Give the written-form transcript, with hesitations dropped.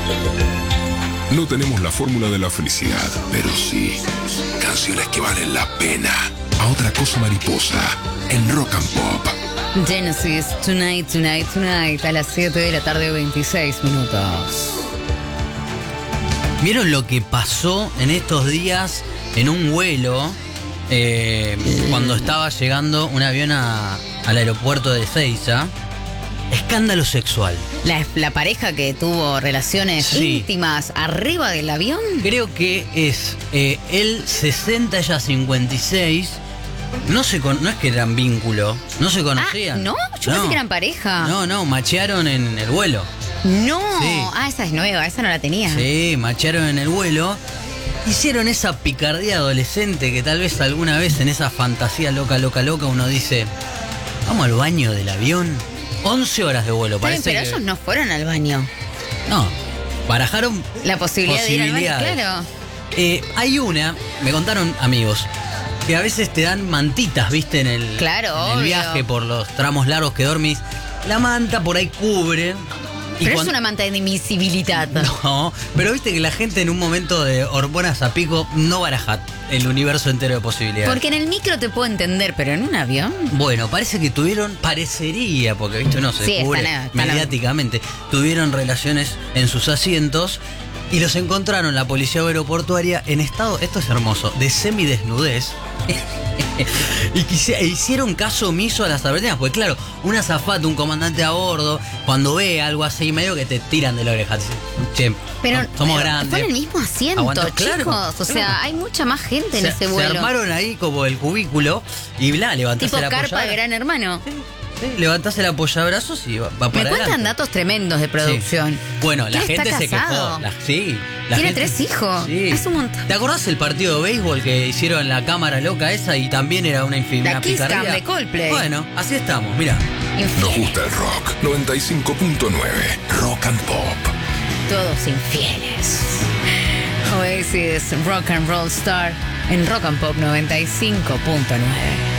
No tenemos la fórmula de la felicidad, pero sí canciones que valen la pena. A otra cosa mariposa en Rock and Pop. Genesis, Tonight, Tonight, Tonight, a las 7 de la tarde, 26 minutos. ¿Vieron lo que pasó en estos días en un vuelo? Cuando estaba llegando un avión al aeropuerto de Ezeiza. Escándalo sexual. La pareja que tuvo relaciones íntimas arriba del avión. Creo que es él 60, ella 56. No es que eran vínculo, no se conocían. ¿No? Yo pensé que eran pareja. No, machearon en el vuelo. No, sí. Esa es nueva, esa no la tenía. Sí, machearon en el vuelo. Hicieron esa picardía adolescente que tal vez alguna vez en esa fantasía loca uno dice, vamos al baño del avión. 11 horas de vuelo, parece. Pero ellos no fueron al baño. No, barajaron la posibilidad de ir al baño, claro. Me contaron amigos, que a veces te dan mantitas, ¿viste? En el viaje por los tramos largos que dormís. La manta por ahí cubre. Pero es una manta de invisibilidad. No, pero viste que la gente en un momento de hormonas a pico no baraja el universo entero de posibilidades. Porque en el micro te puedo entender, pero en un avión. Bueno, parecería, porque viste, no se cubre mediáticamente. Tuvieron relaciones en sus asientos y los encontraron la policía aeroportuaria en estado, esto es hermoso, de semidesnudez. Y hicieron caso omiso a las advertencias, porque claro, un azafate, un comandante a bordo, cuando ve algo así medio que te tiran de la oreja. Che, pero somos grandes. Fue en el mismo asiento, chicos. O sea, hay mucha más gente en ese vuelo. Se armaron ahí como el cubículo y levantaste tipo la carpa de Gran Hermano. Sí, levantás el apoyabrazos y va para adelante. Me cuentan datos tremendos de producción. Sí. Bueno, la gente se quejó. Tiene 3 hijos. Sí. Es un montón. ¿Te acordás el partido de béisbol que hicieron la cámara loca esa y también era una infinidad La Kiss Cam de Coldplay. Bueno, así estamos, mirá. Nos gusta el rock. 95.9 Rock and Pop. Todos infieles. Oasis, Rock and Roll Star en Rock and Pop 95.9.